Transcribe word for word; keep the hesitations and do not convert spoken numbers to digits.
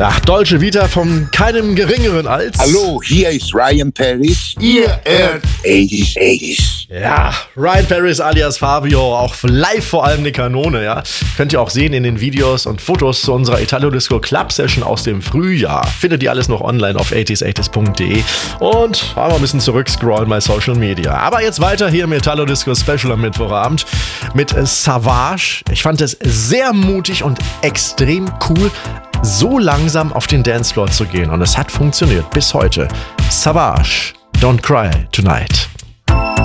Ach, Dolce Vita von keinem Geringeren als... Hallo, hier ist Ryan Paris. Ihr hört achtziger, achtziger. Ja, Ryan Paris alias Fabio, auch live vor allem eine Kanone, ja. Könnt ihr auch sehen in den Videos und Fotos zu unserer Italo Disco Club Session aus dem Frühjahr. Findet ihr alles noch online auf achtziger achtziger punkt de und mal ein bisschen zurückscrollen bei Social Media. Aber jetzt weiter hier im Italo Disco Special am Mittwochabend mit Savage. Ich fand es sehr mutig und extrem cool, so langsam auf den Dancefloor zu gehen. Und es hat funktioniert bis heute. Savage, Don't Cry Tonight.